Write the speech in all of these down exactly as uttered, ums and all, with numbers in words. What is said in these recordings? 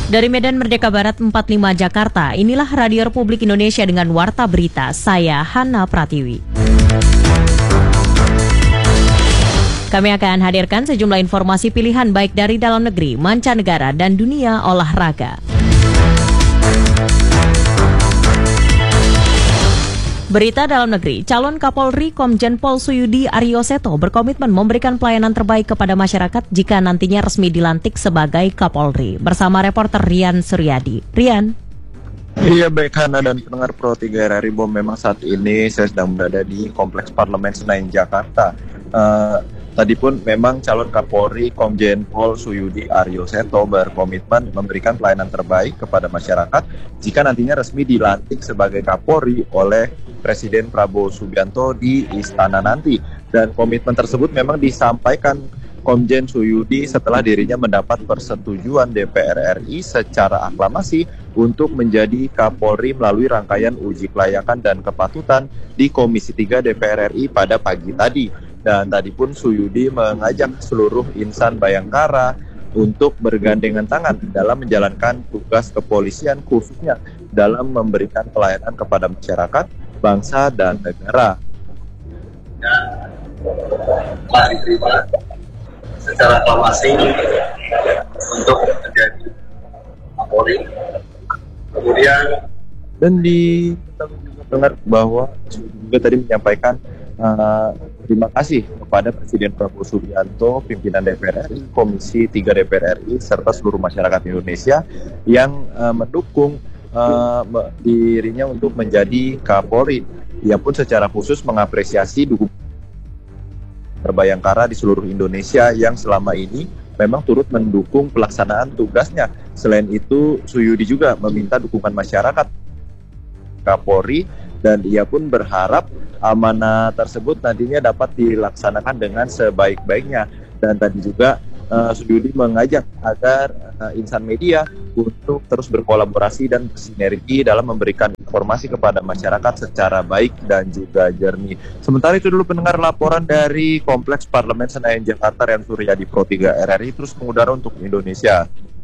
Dari Medan Merdeka Barat empat puluh lima Jakarta, inilah Radio Republik Indonesia dengan Warta Berita, saya Hana Pratiwi. Kami akan hadirkan sejumlah informasi pilihan baik dari dalam negeri, mancanegara, dan dunia olahraga. Berita dalam negeri, calon Kapolri Komjen Pol Suyudi Aryo Seto berkomitmen memberikan pelayanan terbaik kepada masyarakat jika nantinya resmi dilantik sebagai Kapolri. Bersama reporter Rian Suryadi. Rian. Iya, baik Hana dan pendengar Pro tiga R R I, bom memang saat ini saya sedang berada di Kompleks Parlemen Senayan, Jakarta. Uh, Tadi pun memang calon Kapolri Komjen Pol Suyudi Aryo Seto berkomitmen memberikan pelayanan terbaik kepada masyarakat jika nantinya resmi dilantik sebagai Kapolri oleh Presiden Prabowo Subianto di istana nanti. Dan komitmen tersebut memang disampaikan Komjen Suyudi setelah dirinya mendapat persetujuan D P R R I secara aklamasi untuk menjadi Kapolri melalui rangkaian uji kelayakan dan kepatutan di Komisi tiga D P R R I pada pagi tadi. Dan tadi pun Suyudi mengajak seluruh insan Bayangkara untuk bergandengan tangan dalam menjalankan tugas kepolisian, khususnya dalam memberikan pelayanan kepada masyarakat, bangsa, dan negara. Telah diterima secara aklamasi untuk menjadi Kapolri. Kemudian dan di dengar bahwa juga tadi menyampaikan uh, terima kasih kepada Presiden Prabowo Subianto, pimpinan D P R R I, Komisi tiga D P R R I, serta seluruh masyarakat Indonesia yang uh, mendukung uh, dirinya untuk menjadi Kapolri. Ia pun secara khusus mengapresiasi dukungan Bayangkara di seluruh Indonesia yang selama ini memang turut mendukung pelaksanaan tugasnya. Selain itu, Suyudi juga meminta dukungan masyarakat Kapolri, dan ia pun berharap amanah tersebut nantinya dapat dilaksanakan dengan sebaik-baiknya. Dan tadi juga uh, Suyudi mengajak agar uh, insan media untuk terus berkolaborasi dan bersinergi dalam memberikan informasi kepada masyarakat secara baik dan juga jernih. Sementara itu dulu pendengar laporan dari Kompleks Parlemen Senayan, Jakarta, Rian Suryadi, Pro tiga R R I, terus mengudara untuk Indonesia.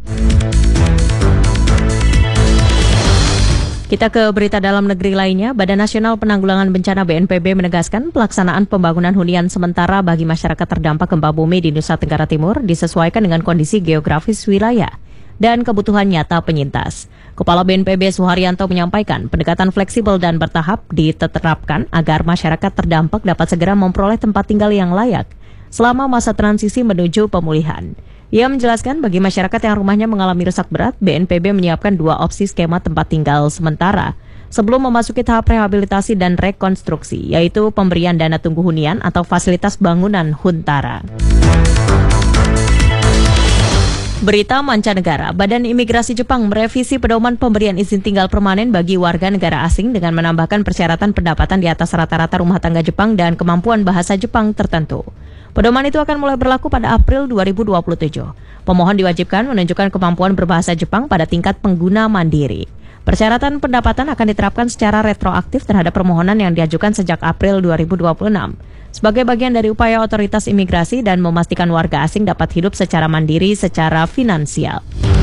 Kita ke berita dalam negeri lainnya. Badan Nasional Penanggulangan Bencana B N P B menegaskan pelaksanaan pembangunan hunian sementara bagi masyarakat terdampak gempa bumi di Nusa Tenggara Timur disesuaikan dengan kondisi geografis wilayah dan kebutuhan nyata penyintas. Kepala B N P B Suharyanto menyampaikan pendekatan fleksibel dan bertahap diterapkan agar masyarakat terdampak dapat segera memperoleh tempat tinggal yang layak selama masa transisi menuju pemulihan. Ia menjelaskan bagi masyarakat yang rumahnya mengalami rusak berat, B N P B menyiapkan dua opsi skema tempat tinggal sementara sebelum memasuki tahap rehabilitasi dan rekonstruksi, yaitu pemberian dana tunggu hunian atau fasilitas bangunan huntara. Berita mancanegara, Badan Imigrasi Jepang merevisi pedoman pemberian izin tinggal permanen bagi warga negara asing dengan menambahkan persyaratan pendapatan di atas rata-rata rumah tangga Jepang dan kemampuan bahasa Jepang tertentu. Pedoman itu akan mulai berlaku pada April dua ribu dua puluh tujuh. Pemohon diwajibkan menunjukkan kemampuan berbahasa Jepang pada tingkat pengguna mandiri. Persyaratan pendapatan akan diterapkan secara retroaktif terhadap permohonan yang diajukan sejak April dua ribu dua puluh enam. Sebagai bagian dari upaya otoritas imigrasi dan memastikan warga asing dapat hidup secara mandiri secara finansial.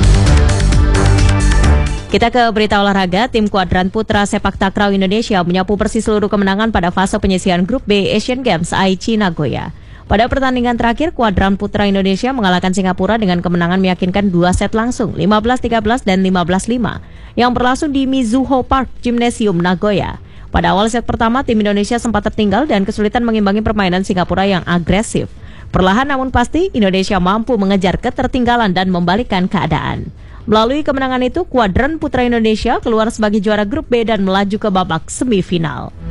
Kita ke berita olahraga. Tim kuadran putra sepak takraw Indonesia menyapu bersih seluruh kemenangan pada fase penyisihan grup B Asian Games Aichi Nagoya. Pada pertandingan terakhir, kuadran putra Indonesia mengalahkan Singapura dengan kemenangan meyakinkan dua set langsung, lima belas tiga belas dan lima belas lima, yang berlangsung di Mizuho Park Gymnasium Nagoya. Pada awal set pertama, tim Indonesia sempat tertinggal dan kesulitan mengimbangi permainan Singapura yang agresif. Perlahan namun pasti, Indonesia mampu mengejar ketertinggalan dan membalikkan keadaan. Melalui kemenangan itu, kuadran putra Indonesia keluar sebagai juara grup B dan melaju ke babak semifinal.